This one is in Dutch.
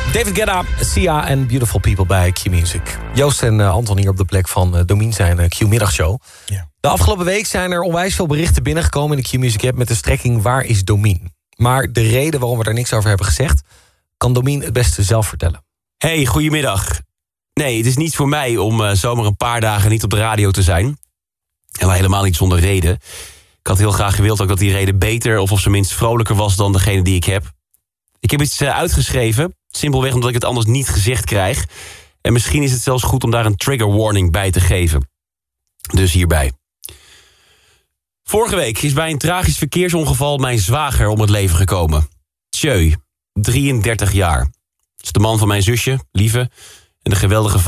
David Guetta, Sia en Beautiful People bij Q-Music. Joost en Anton hier op de plek van Domien zijn Q-middagshow. Ja. De afgelopen week zijn er onwijs veel berichten binnengekomen in de Q-Music app met de strekking Waar is Domien? Maar de reden waarom we daar niks over hebben gezegd, kan Domien het beste zelf vertellen. Hey, goedemiddag. Nee, het is niet voor mij om zomaar een paar dagen niet op de radio te zijn. En wel helemaal niet zonder reden. Ik had heel graag gewild ook dat die reden beter of op zijn minst vrolijker was dan degene die ik heb. Ik heb iets uitgeschreven, simpelweg omdat ik het anders niet gezegd krijg. En misschien is het zelfs goed om daar een trigger warning bij te geven. Dus hierbij. Vorige week is bij een tragisch verkeersongeval mijn zwager om het leven gekomen. Tjeu, 33 jaar. Dat is de man van mijn zusje, Lieve, en de geweldige